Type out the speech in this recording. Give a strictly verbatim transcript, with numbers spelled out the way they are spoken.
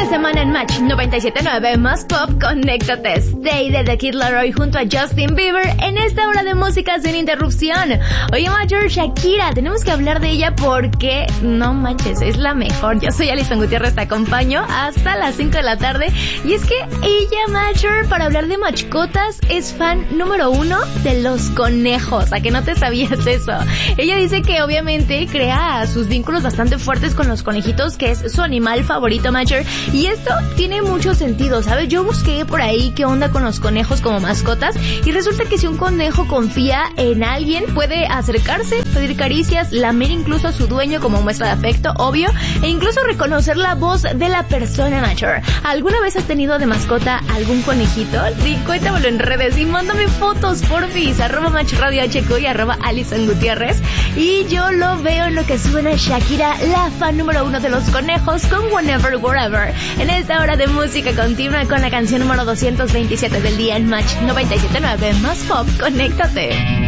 semana en Match noventa y siete punto nueve más Pop, conéctate. Stay de The Kid Laroi junto a Justin Bieber en esta hora de música sin interrupción. Oye, Major, Shakira, tenemos que hablar de ella porque no manches, es la mejor. Yo soy Alison Gutiérrez, te acompaño hasta las cinco de la tarde. Y es que ella, Major, para hablar de mascotas, es fan número uno de los conejos. ¿A que no te sabías eso? Ella dice que obviamente crea sus vínculos bastante fuertes con los conejitos, que es su animal favorito, Major. Y esto tiene mucho sentido, ¿sabes? Yo busqué por ahí qué onda con los conejos como mascotas y resulta que si un conejo confía en alguien, puede acercarse, pedir caricias, lamer incluso a su dueño como muestra de afecto, obvio, e incluso reconocer la voz de la persona, Major. ¿Alguna vez has tenido de mascota algún conejito? Sí, cuéntamelo en redes y mándame fotos, porfis, arroba Match Radio H Q y arroba Alison Gutiérrez. Y yo lo veo en lo que suena Shakira, la fan número uno de los conejos, con Whenever, Wherever. En esta hora de música continua con la canción número doscientos veintisiete del día en Match noventa y siete punto nueve más Pop, conéctate.